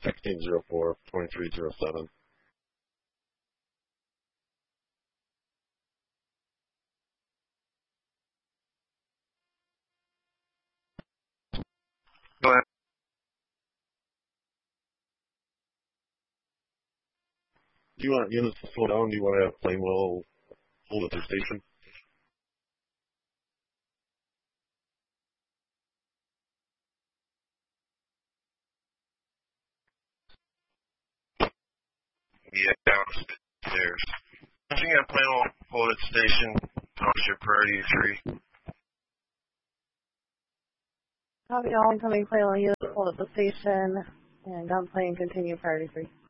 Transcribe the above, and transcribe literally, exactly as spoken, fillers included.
sixteen zero four, twenty-three zero seven. Go ahead. Do you want units to slow down? Do you want to have Plainwell hold at their station? Yeah, downstairs. If you got Plainwell hold at station, how's your priority three? Copy all incoming Plainwell units hold at the station, and gunplane continue priority three.